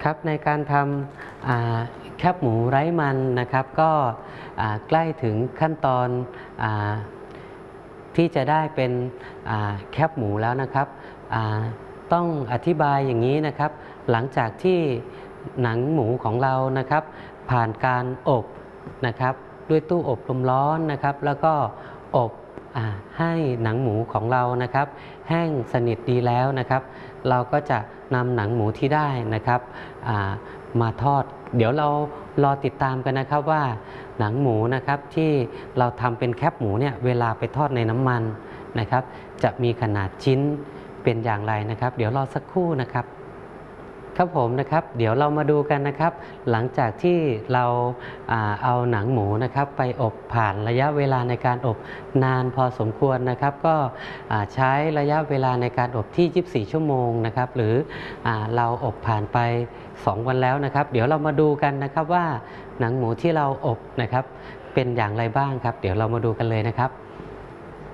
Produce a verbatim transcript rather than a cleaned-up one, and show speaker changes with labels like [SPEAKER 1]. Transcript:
[SPEAKER 1] ครับในการทำแคบหมูไร้มันนะครับก็ใกล้ถึงขั้นตอนที่จะได้เป็นแคบหมูแล้วนะครับต้องอธิบายอย่างนี้นะครับหลังจากที่หนังหมูของเรานะครับผ่านการอบนะครับด้วยตู้อบลมร้อนนะครับแล้วก็อบให้หนังหมูของเรานะครับแห้งสนิทดีแล้วนะครับเราก็จะนำหนังหมูที่ได้นะครับมาทอดเดี๋ยวเรารอติดตามกันนะครับว่าหนังหมูนะครับที่เราทำเป็นแคบหมูเนี่ยเวลาไปทอดในน้ำมันนะครับจะมีขนาดชิ้นเป็นอย่างไรนะครับเดี๋ยวรอสักครู่นะครับครับผมนะครับเดี๋ยวเรามาดูกันนะครับหลังจากที่เราเอาหนังหมูนะครับไปอบผ่านระยะเวลาในการอบนานพอสมควรนะครับก็ใช้ระยะเวลาในการอบที่ยี่สิบสี่ชั่วโมงนะครับหรือเราอบผ่านไปสองวันแล้วนะครับเดี๋ยวเรามาดูกันนะครับว่าหนังหมูที่เราอบนะครับเป็นอย่างไรบ้างครับเดี๋ยวเรามาดูกันเลยนะครับ